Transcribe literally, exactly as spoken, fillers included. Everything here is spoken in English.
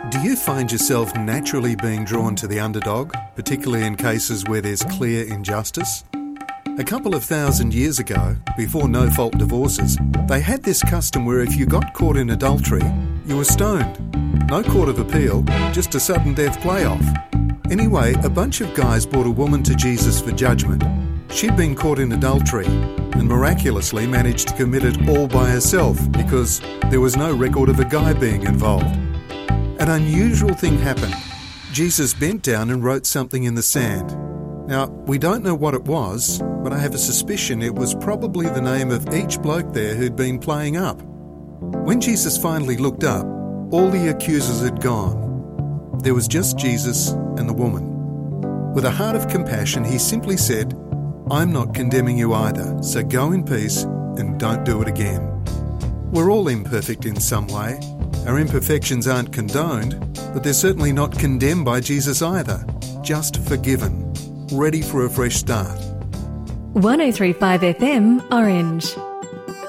Do you find yourself naturally being drawn to the underdog, particularly in cases where there's clear injustice? A couple of thousand years ago, before no-fault divorces, they had this custom where if you got caught in adultery, you were stoned. No court of appeal, just a sudden death playoff. Anyway, a bunch of guys brought a woman to Jesus for judgment. She'd been caught in adultery and miraculously managed to commit it all by herself because there was no record of a guy being involved. An unusual thing happened. Jesus bent down and wrote something in the sand. Now, we don't know what it was, but I have a suspicion it was probably the name of each bloke there who'd been playing up. When Jesus finally looked up, all the accusers had gone. There was just Jesus and the woman. With a heart of compassion, he simply said, "I'm not condemning you either, so go in peace and don't do it again." We're all imperfect in some way. Our imperfections aren't condoned, but they're certainly not condemned by Jesus either. Just forgiven, ready for a fresh start. one oh three point five F M, Orange.